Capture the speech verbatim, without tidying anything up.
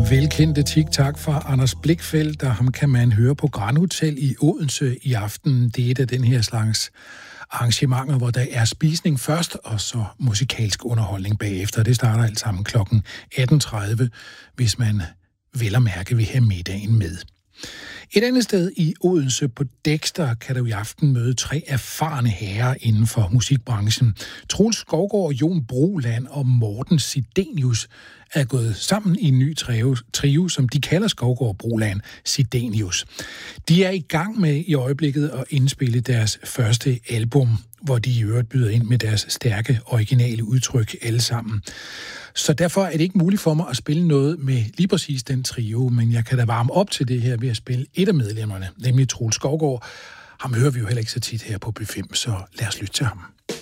velkendte TikTok fra Anders Blichfeldt, der ham kan man høre på Grand Hotel i Odense i aften. Det er et af den her slags arrangementer, hvor der er spisning først, og så musikalsk underholdning bagefter. Det starter alt sammen klokken atten tredive, hvis man vel at mærke vil have middagen med. Et andet sted i Odense på Dexter kan du i aften møde tre erfarne herrer inden for musikbranchen. Troels Skovgaard, Jon Broland og Morten Sidenius er gået sammen i en ny trio, trio som de kalder Skovgaard, Broland, Sidenius. De er i gang med i øjeblikket at indspille deres første album, hvor de i øvrigt byder ind med deres stærke, originale udtryk alle sammen. Så derfor er det ikke muligt for mig at spille noget med lige præcis den trio, men jeg kan da varme op til det her ved at spille et af medlemmerne, nemlig Troels Skovgaard. Ham hører vi jo heller ikke så tit her på B fem, så lad os lytte til ham.